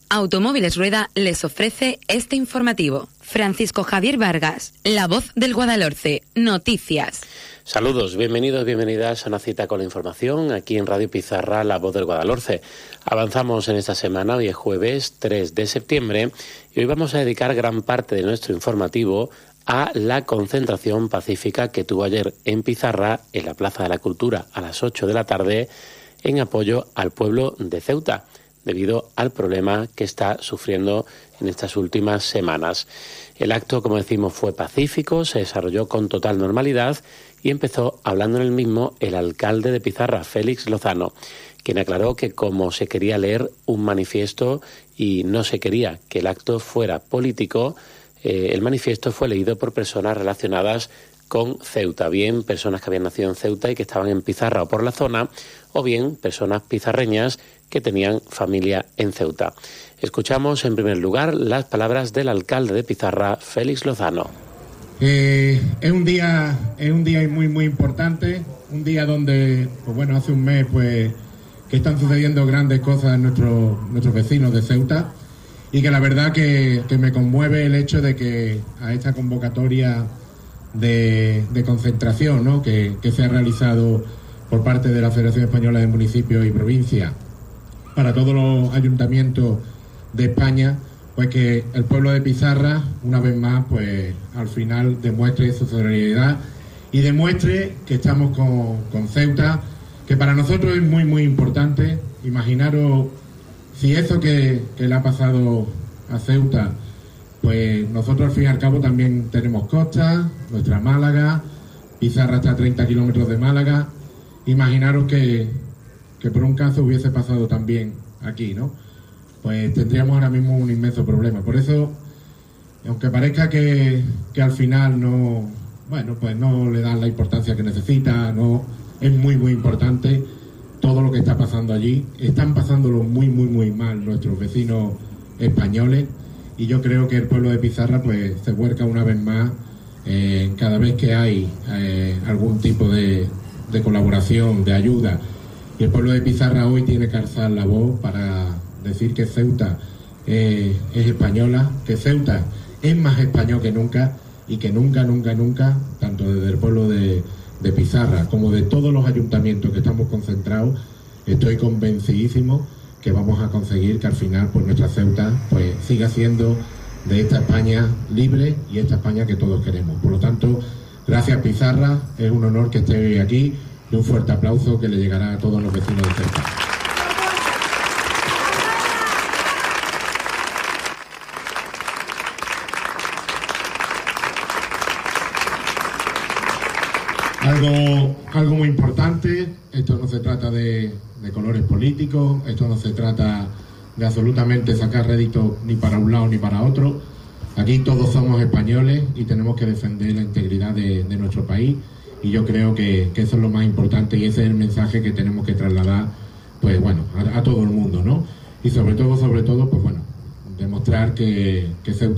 Automóviles Rueda les ofrece este informativo. Francisco Javier Vargas, la voz del Guadalhorce, noticias. Saludos, bienvenidos, bienvenidas a una cita con la información aquí en Radio Pizarra, la voz del Guadalhorce. Avanzamos en esta semana, hoy es jueves 3 de septiembre y hoy vamos a dedicar gran parte de nuestro informativo a la concentración pacífica que tuvo ayer en Pizarra, en la Plaza de la Cultura, a las 8 de la tarde, en apoyo al pueblo de Ceuta, debido al problema que está sufriendo en estas últimas semanas. El acto, como decimos, fue pacífico, se desarrolló con total normalidad y empezó hablando en el mismo el alcalde de Pizarra, Félix Lozano, quien aclaró que como se quería leer un manifiesto y no se quería que el acto fuera político, el manifiesto fue leído por personas relacionadas con Ceuta, bien personas que habían nacido en Ceuta y que estaban en Pizarra o por la zona, o bien personas pizarreñas que tenían familia en Ceuta. Escuchamos en primer lugar las palabras del alcalde de Pizarra, Félix Lozano. Es un día muy importante, un día donde, hace un mes que están sucediendo grandes cosas en nuestros vecinos de Ceuta, y que la verdad que me conmueve el hecho de que a esta convocatoria de concentración, ¿no?, que se ha realizado por parte de la Federación Española de Municipios y Provincias para todos los ayuntamientos de España, pues que el pueblo de Pizarra, una vez más, pues al final demuestre su solidaridad y demuestre que estamos con Ceuta, que para nosotros es muy importante. Imaginaros si eso que le ha pasado a Ceuta, pues nosotros al fin y al cabo también tenemos costa, nuestra Málaga, Pizarra está a 30 kilómetros de Málaga. Imaginaros que por un caso hubiese pasado también aquí, ¿no? Pues tendríamos ahora mismo un inmenso problema. Por eso, aunque parezca que al final no le dan la importancia que necesita, no es muy importante todo lo que está pasando allí. Están pasándolo muy mal nuestros vecinos españoles, y yo creo que el pueblo de Pizarra pues se vuelca una vez más cada vez que hay algún tipo de colaboración, de ayuda. Y el pueblo de Pizarra hoy tiene que alzar la voz para decir que Ceuta es española, que Ceuta es más español que nunca, y que nunca, tanto desde el pueblo de Pizarra como de todos los ayuntamientos que estamos concentrados, estoy convencidísimo que vamos a conseguir que al final pues nuestra Ceuta pues siga siendo de esta España libre y esta España que todos queremos. Por lo tanto, gracias Pizarra, es un honor que esté hoy aquí, y un fuerte aplauso que le llegará a todos los vecinos de Ceuta. Algo muy importante, esto no se trata de colores políticos, esto no se trata de absolutamente sacar rédito ni para un lado ni para otro. Aquí todos somos españoles y tenemos que defender la integridad de nuestro país, y yo creo que eso es lo más importante, y ese es el mensaje que tenemos que trasladar a todo el mundo, ¿no? Y sobre todo, demostrar que Ceuta